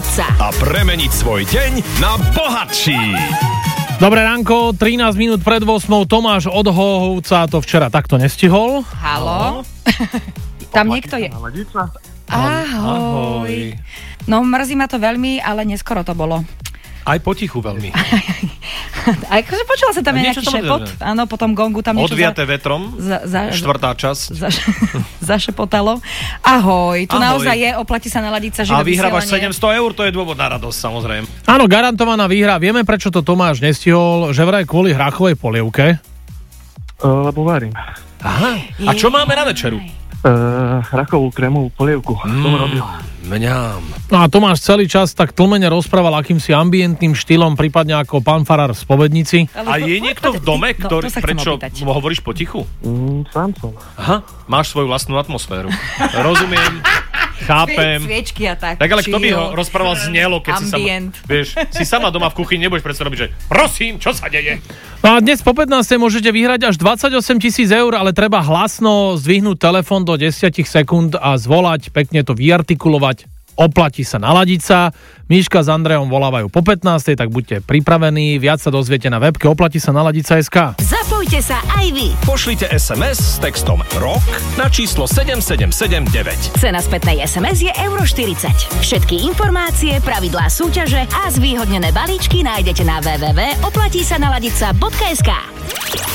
Naladiť sa a premeniť svoj deň na bohatší. Dobré ránko, 13 minút pred 8. Tomáš od Hohovca to včera takto nestihol. Haló? Tam niekto je. Ahoj. No mrzí ma to veľmi, ale neskoro to bolo. Aj potichu veľmi. A akože počula sa tam nejaký šepot. Áno, potom gongu tam niečo Odviaté vetrom, štvrtá časť. Zašepotalo. Ahoj, tu naozaj je, oplatí sa naladiť sa, že a vyhrávaš 700 eur, to je dôvod na radosť, samozrejme. Áno, garantovaná výhra. Vieme, prečo to Tomáš nestihol, že vraj kvôli hrachovej polievke. Lebo varím. Aha. A čo máme na večeru? Hrachovú krémovú polievku. Mňam. No a Tomáš celý čas tak tlmene rozprával akýmsi ambientným štýlom, prípadne ako pán farár v Spovednici. A je niekto v dome, ktorý, prečo hovoríš potichu? Sám som. Aha, máš svoju vlastnú atmosféru. Rozumiem. Chápem. Sviečky a tak. Tak ale kto by ho rozprával znelo, keď si sama doma v kuchyni, nebudeš predsa robiť, že prosím, čo sa deje? No a dnes po 15. môžete vyhrať až 28 000 eur, ale treba hlasno zdvihnúť telefón do 10 sekúnd a zvolať, pekne to vyartikulovať. Oplatí sa naladiť sa. Míška s Andrejom volávajú po 15. tak buďte pripravení. Viac sa dozviete na webke oplatí sa naladiť sa SK. Zapojte sa aj vy. Pošlite SMS s textom ROK na číslo 7779. Cena spätnej SMS je €40. Všetky informácie, pravidlá súťaže a zvýhodnené balíčky nájdete na www.oplatísanaladica.sk.